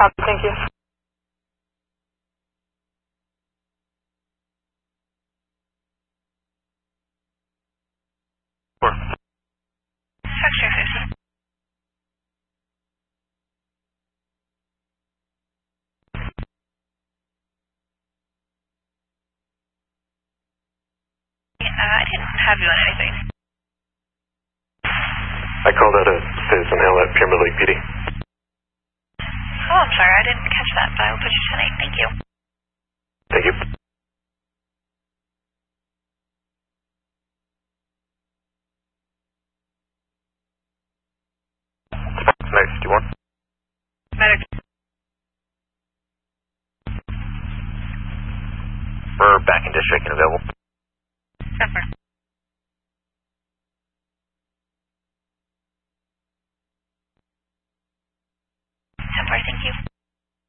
Thank you. Foxtrot 50. I didn't have you on anything. I called out a citizen hail at Pyramid Lake PD. Oh, I'm sorry, I didn't catch that, but I will put you 10-8. Thank you. Thank you. Tonight, 51.